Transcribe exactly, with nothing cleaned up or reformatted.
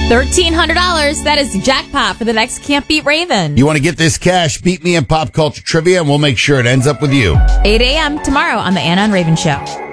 thirteen hundred dollars. That is the jackpot for the next Can't Beat Raven. You want to get this cash? Beat me in pop culture trivia, and we'll make sure it ends up with you. eight a.m. tomorrow on the Anna and Raven Show.